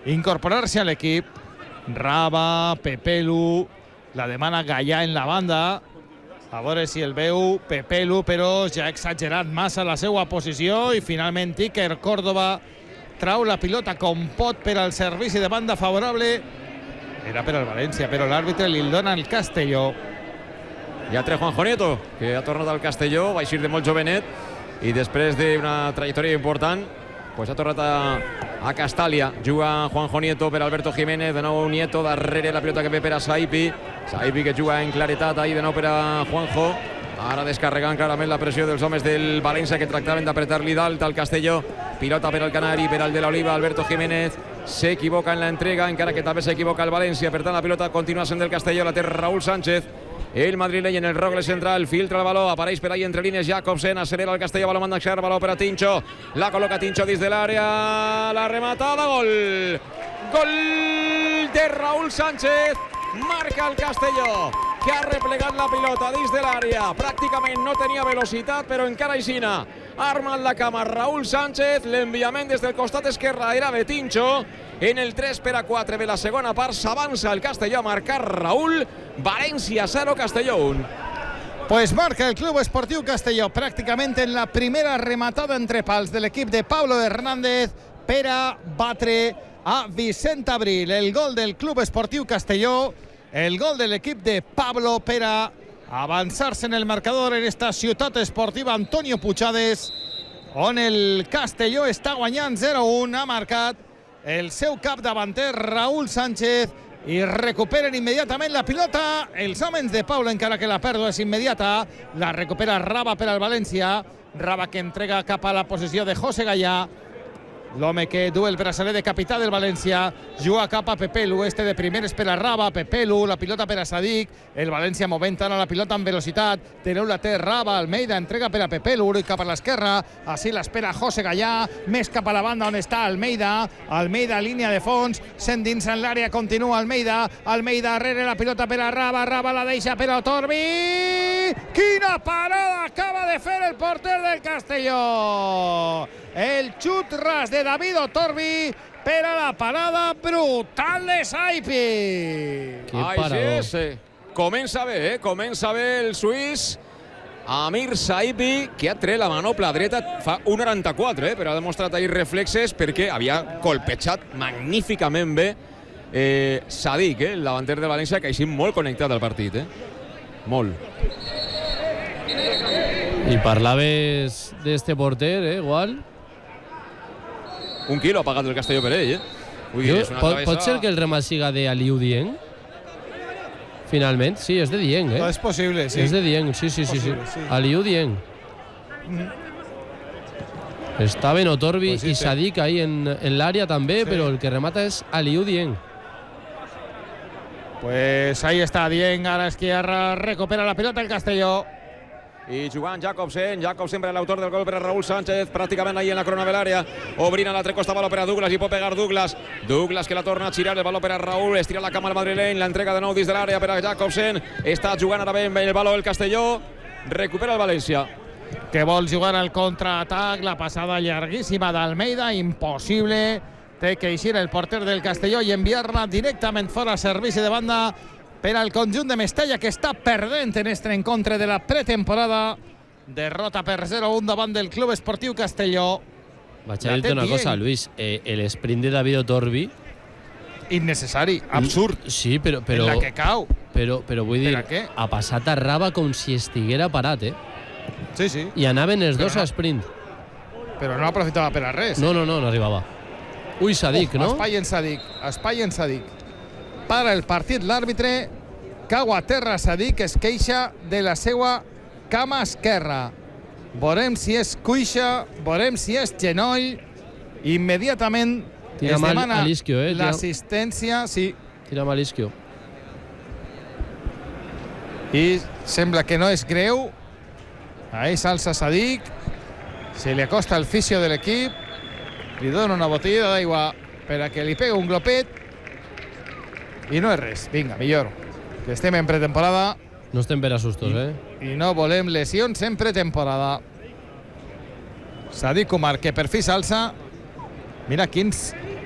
incorporarse al l'equip. Raba, Pepelu, la demana Gallà en la banda. A veure si el veu Pepelu, però ja ha exagerat massa la seva posició i finalment Iker Córdoba trau la pilota com pot per al servici de banda favorable. Era per al València, però l'àrbitre li el dona al Castelló. Hi ha Juanjo Nieto, que ha tornat al Castelló, va eixir de molt jovenet i després d'una trajectòria important pues ha tornat a Castàlia. Juga Juanjo Nieto per Alberto Jiménez, de nou Nieto, darrere la pilota que ve per a Saipi. Saipi que juga en claretat ahí de nou per a Juanjo. Ara descarregant clarament la pressió dels homes del València, que tractaven d'apretar-li dalt al Castelló. Pilota per al Canari, per al de l'Oliva, Alberto Jiménez. S'equivoca en la entrega, encara que també s'equivoca el València. Per tant, la pilota continua sent del Castelló, la té Raúl Sánchez. El madrileny en el rogle central, filtra el baló, apareix per ahí entre línies Jacobsen, acelera el Castelló, baló manda Xer, baló per a Tincho, la col·loca Tincho dins de l'àrea, la rematada, gol! Gol de Raúl Sánchez, marca el Castelló, que ha replegat la pilota dins de l'àrea, pràcticament no tenia velocitat, però encara aixina, arma en la cama Raúl Sánchez, l'enviament des del costat esquerre era de Tincho. En el 3-4 de la segona part s'avança el Castelló a marcar Raúl. València 0, Castelló 1. Pues marca el Club Esportiu Castelló pràcticament en la primera rematada entre pals de l'equip de Pablo Hernández per a batre a Vicent Abril. El gol del Club Esportiu Castelló, el gol de l'equip de Pablo per a avançar-se en el marcador en esta ciutat esportiva Antonio Puigades, on el Castelló està guanyant 0-1. Ha marcat el seu capdavanter Raúl Sánchez i recuperen immediatament la pilota els homes de Pablo, encara que la pèrdua és immediata. La recupera Raba per al València. Raba que entrega cap a la posició de José Gallà, l'home que du el braçalet de capità del València. Juga cap a Pepelu, este de primeres per a Raba. Pepelu, la pilota per a Sadik. El València movent ara la pilota amb velocitat. Teneu la té Raba, Almeida entrega per a Pepelu cap a l'esquerra. Així l'espera José Gallà, més cap a la banda on està Almeida. Almeida, línia de fons, s'endinsa en l'àrea, continua Almeida. Almeida darrere la pilota per a Raba. Raba la deixa per a Otorbi. Quina parada acaba de fer el porter del Castelló! El xut ras de David Otorbi per a la parada brutal de Saipi. Així és. Comença bé, comença bé el suís Amir Saipi, que ha tret la manopla dreta fa 1,94, però ha demostrat ahir reflexes perquè havia colpejat magníficament bé Sadik, el davanter de València, que ha sigut molt connectat al partit. Molt. I parlaves d'este porter, igual. 1 quilo ha pagat el Castelló per ell, Pot ser que el remat siga de Aliou Dieng? Finalment, sí, és de Dieng, És possible, sí. És de Dieng, sí. Aliou Dieng. Estaven Otorbi i Sadik ahí en l'àrea també, però el que remata és Aliou Dieng. Pues ahí está Dieng, ara esquerra, recupera la pilota el Castelló. I jugant Jacobsen per a l'autor del gol per a Raúl Sánchez, pràcticament ahí en la crona de l'àrea, obrint a l'altre costat, baló per a Douglas, i pot pegar Douglas que la torna a girar, el baló per a Raúl, estira la cama al madrileny, l'entrega de nou dins de l'àrea per a Jacobsen, està jugant ara bé el baló el Castelló, recupera el València. Que vol jugar al contraatac, la passada llarguíssima d'Almeida, impossible, té que eixir el porter del Castelló i enviar-la directament fora a servici de banda per al conjunt de Mestalla, que està perdent en este encontre de la pretemporada. Derrota per 0-1 davant del Club Esportiu Castelló. Vaig a dir-te una cosa, Luis. L'esprint de David Otorbi... Innecessari, absurd. Sí, però... En la que cau. Però vull dir, ha passat a Raba com si estiguera parat, Sí. I anaven els dos a sprint. Però no aprofitava per a res. No arribava. Ui, Sadik, no? Espai en Sadik. Para el partit l'àrbitre, cau a terra Sadik, es queixa de la seva cama esquerra. Veurem si és cuixa, veurem si és genoll. Immediatament es demana l'assistència. Sí. Tira mal isquio. I sembla que no és greu. Ahí s'alça Sadik. Se li acosta el fisio de l'equip. Li dona una botella d'aigua per a que li pegui un glopet. I no és res. Vinga, millor. Que estem en pretemporada. No estem per a sustos, I no volem lesions en pretemporada. Sadik Umar, que per fi s'alça. Mira quins